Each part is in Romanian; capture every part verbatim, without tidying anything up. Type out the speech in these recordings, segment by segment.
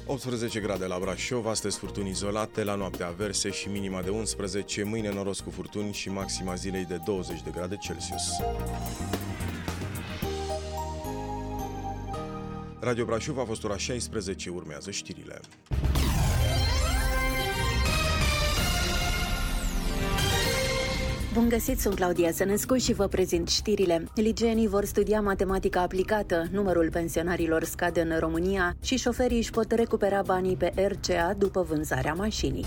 optsprezece grade la Brașov, astăzi furtuni izolate, la noapte averse și minima de unsprezece, mâine noros cu furtuni și maxima zilei de douăzeci de grade Celsius. Radio Brașov a fost ora șaisprezece, urmează știrile. Bun găsit, sunt Claudia Sănescu și vă prezint știrile. Licenii vor studia matematică aplicată, numărul pensionarilor scade în România și șoferii își pot recupera banii pe R C A după vânzarea mașinii.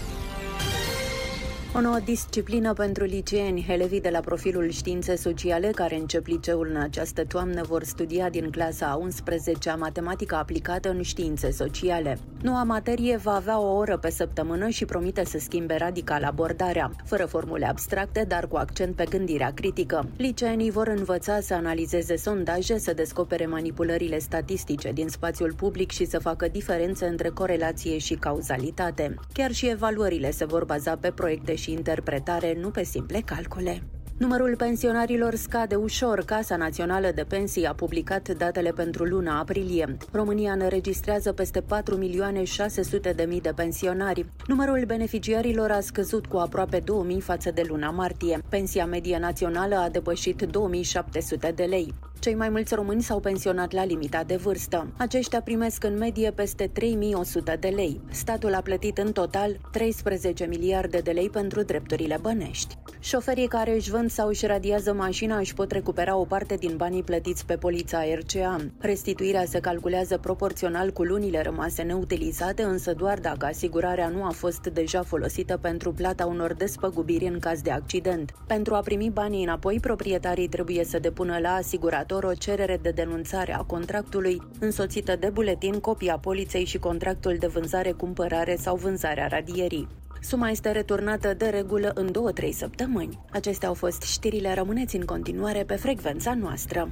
O nouă disciplină pentru liceeni. Elevii de la profilul științe sociale care încep liceul în această toamnă vor studia din clasa a unsprezecea matematică aplicată în științe sociale. Noua materie va avea o oră pe săptămână și promite să schimbe radical abordarea, fără formule abstracte, dar cu accent pe gândirea critică. Liceenii vor învăța să analizeze sondaje, să descopere manipulările statistice din spațiul public și să facă diferențe între corelație și cauzalitate. Chiar și evaluările se vor baza pe proiecte și interpretare, nu pe simple calcule. Numărul pensionarilor scade ușor. Casa Națională de Pensii a publicat datele pentru luna aprilie. România înregistrează peste patru milioane șase sute de mii de pensionari. Numărul beneficiarilor a scăzut cu aproape două mii față de luna martie. Pensia medie națională a depășit două mii șapte sute de lei. Cei mai mulți români s-au pensionat la limita de vârstă. Aceștia primesc în medie peste trei mii o sută de lei. Statul a plătit în total treisprezece miliarde de lei pentru drepturile bănești. Șoferii care își vând sau își radiază mașina își pot recupera o parte din banii plătiți pe polița R C A. Restituirea se calculează proporțional cu lunile rămase neutilizate, însă doar dacă asigurarea nu a fost deja folosită pentru plata unor despăgubiri în caz de accident. Pentru a primi banii înapoi, proprietarii trebuie să depună la asigurator o cerere de denunțare a contractului, însoțită de buletin, copia poliței și contractul de vânzare-cumpărare sau vânzarea radierii. Suma este returnată de regulă în două-trei săptămâni. Acestea au fost știrile, rămâneți în continuare pe frecvența noastră.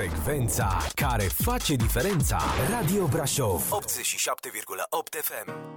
Frecvența care face diferența. Radio Brașov optzeci și șapte virgulă opt F M.